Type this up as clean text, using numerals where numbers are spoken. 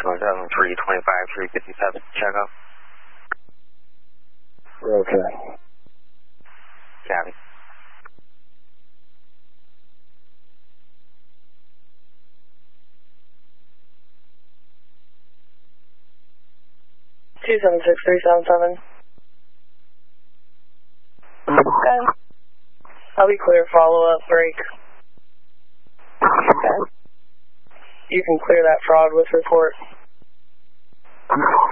217, 325, 357, check out. Okay. Copy. Two 76377. Okay. I'll be clear follow-up break. Okay. You can clear that fraud with report.